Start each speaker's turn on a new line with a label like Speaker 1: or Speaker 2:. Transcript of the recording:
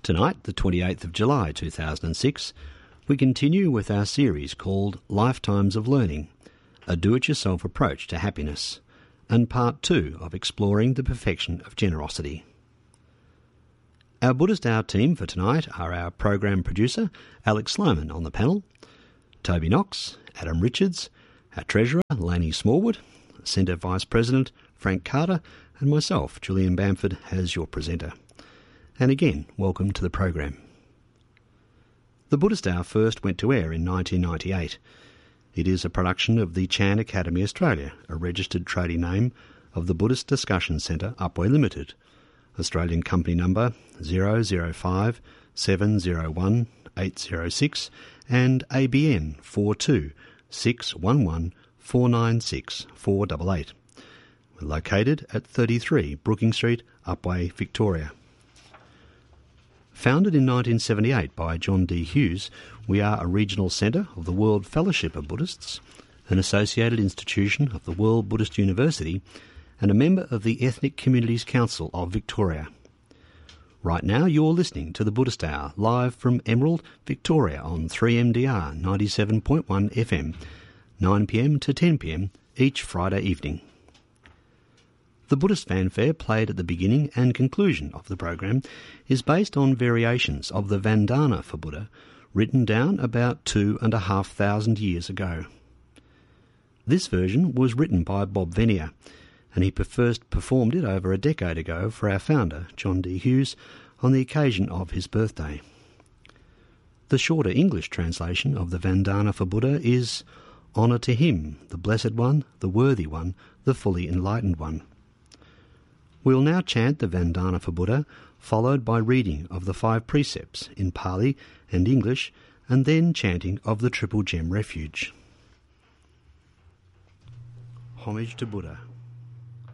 Speaker 1: Tonight, the 28th of July 2006, we continue with our series called Lifetimes of Learning, a do-it-yourself approach to happiness, and part 2 of exploring the perfection of generosity. Our Buddhist Hour team for tonight are our program producer, Alex Sloman, on the panel, Toby Knox, Adam Richards, our treasurer, Laney Smallwood, Centre Vice President, Frank Carter, and myself, Julian Bamford, as your presenter. And again, welcome to the program. The Buddhist Hour first went to air in 1998. It is a production of the Chan Academy Australia, a registered trading name of the Buddhist Discussion Centre, Upwey Limited, Australian company number 005 701 806 and ABN 42 611 496 488. We're located at 33 Brooking Street, Upwey, Victoria. Founded in 1978 by John D. Hughes, we are a regional centre of the World Fellowship of Buddhists, an associated institution of the World Buddhist University, and a member of the Ethnic Communities Council of Victoria. Right now you're listening to the Buddhist Hour, live from Emerald, Victoria on 3MDR 97.1 FM, 9pm to 10pm each Friday evening. The Buddhist fanfare played at the beginning and conclusion of the program is based on variations of the Vandana for Buddha, written down about 2,500 years ago. This version was written by Bob Venier, and he first performed it over a decade ago for our founder, John D. Hughes, on the occasion of his birthday. The shorter English translation of the Vandana for Buddha is Honour to him, the Blessed One, the Worthy One, the Fully Enlightened One. We'll now chant the Vandana for Buddha, followed by reading of the 5 precepts in Pali and English, and then chanting of the Triple Gem Refuge. Homage to Buddha.